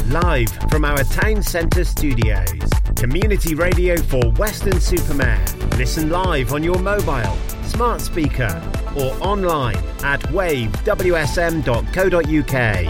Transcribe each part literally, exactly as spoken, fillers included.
Live from our town centre studios. Community radio for Weston-super-Mare. Listen live on your mobile, smart speaker or online at wave w s m dot co dot u k.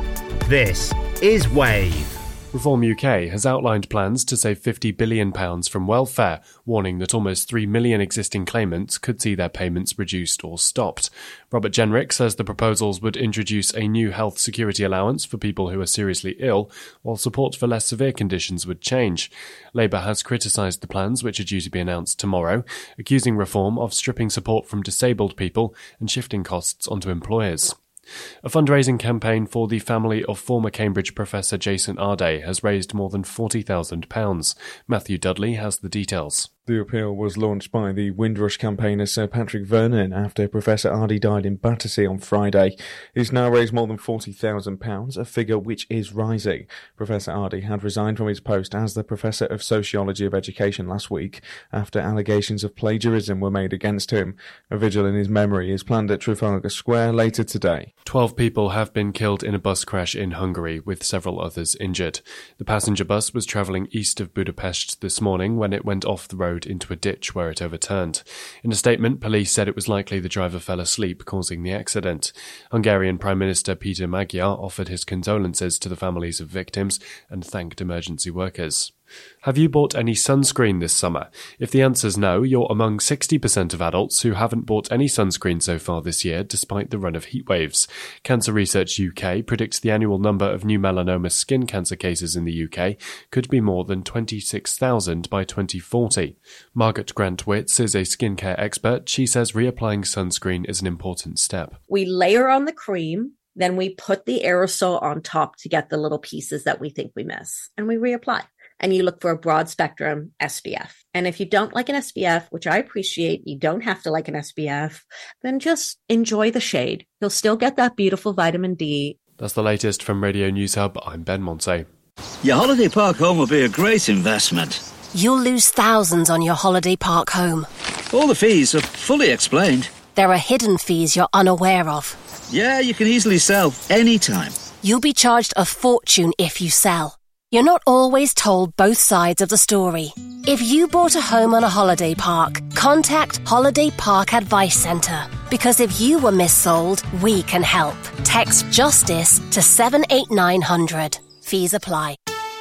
This is Wave. Reform U K has outlined plans to save fifty billion pounds from welfare, warning that almost three million existing claimants could see their payments reduced or stopped. Robert Jenrick says the proposals would introduce a new health security allowance for people who are seriously ill, while support for less severe conditions would change. Labour has criticised the plans, which are due to be announced tomorrow, accusing Reform of stripping support from disabled people and shifting costs onto employers. A fundraising campaign for the family of former Cambridge professor Jason Arday has raised more than forty thousand pounds. Matthew Dudley has the details. The appeal was launched by the Windrush campaigner Sir Patrick Vernon after Professor Arday died in Battersea on Friday. He's now raised more than forty thousand pounds, a figure which is rising. Professor Arday had resigned from his post as the Professor of Sociology of Education last week after allegations of plagiarism were made against him. A vigil in his memory is planned at Trafalgar Square later today. Twelve people have been killed in a bus crash in Hungary, with several others injured. The passenger bus was travelling east of Budapest this morning when it went off the road into a ditch where it overturned. In a statement, police said it was likely the driver fell asleep, causing the accident. Hungarian Prime Minister Peter Magyar offered his condolences to the families of victims and thanked emergency workers. Have you bought any sunscreen this summer? If the answer's no, you're among sixty percent of adults who haven't bought any sunscreen so far this year, despite the run of heatwaves. Cancer Research U K predicts the annual number of new melanoma skin cancer cases in the U K could be more than twenty-six thousand by twenty forty. Margaret Grant-Witz is a skincare expert. She says reapplying sunscreen is an important step. We layer on the cream, then we put the aerosol on top to get the little pieces that we think we miss, and we reapply. And you look for a broad spectrum S P F. And if you don't like an S P F, which I appreciate, you don't have to like an S P F, then just enjoy the shade. You'll still get that beautiful vitamin D. That's the latest from Radio News Hub. I'm Ben Monte. Your holiday park home will be a great investment. You'll lose thousands on your holiday park home. All the fees are fully explained. There are hidden fees you're unaware of. Yeah, you can easily sell anytime. You'll be charged a fortune if you sell. You're not always told both sides of the story. If you bought a home on a holiday park, contact Holiday Park Advice Centre. Because if you were missold, we can help. Text JUSTICE to seven eight nine hundred. Fees apply.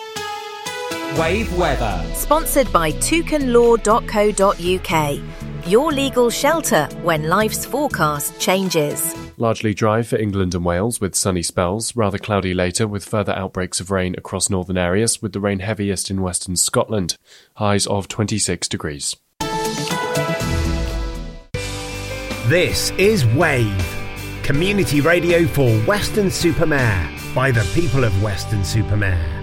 Wave Weather. Sponsored by toucan law dot co dot u k. Your legal shelter when life's forecast changes. Largely dry for England and Wales with sunny spells, rather cloudy later with further outbreaks of rain across northern areas, with the rain heaviest in western Scotland. Highs of twenty-six degrees. This is Wave, community radio for Weston-super-Mare by the people of Weston-super-Mare.